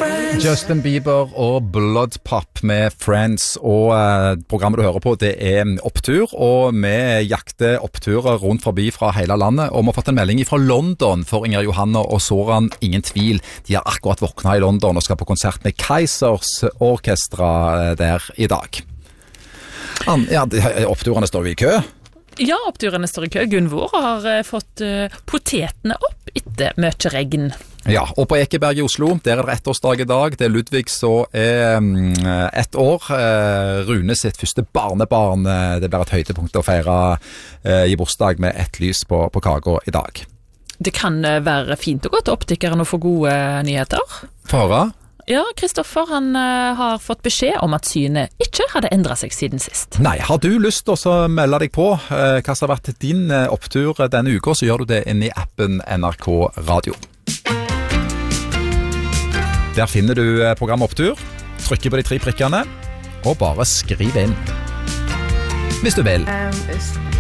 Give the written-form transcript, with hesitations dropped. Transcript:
Justin Bieber og Bloodpop med Friends, og programmet du hører på, det Opptur, og vi jakter oppturer rundt forbi fra hele landet, og vi har fått en melding fra London for Inger Johanna og Soran, ingen tvil. De har akkurat våknet i London og skal på konsert med Kaizers Orkestra der i dag. Ja, oppturene står vi i kø. Ja, oppturene står i kø. Gunvor har fått potetene opp etter mye regn. Ja, og på Ekeberg i Oslo, der det ettårsdag i dag. Det Ludvig så 1 år. Rune sitt første barnebarn. Det blir et høydepunkt å feire i bursdag med ett lys på kaka i dag. Det kan være fint å gå til optikeren og få gode nyheter. Få høre. Ja, Kristoffer han har fått beskjed om at synet ikke hadde endret seg siden sist. Nei, har du lyst til å melde deg på hva som har vært din opptur denne uka, så gjør du det inn i appen NRK Radio. Der finner du program Opptur, trykker på de 3 prikkene, og bare skriv inn. Hvis du vil.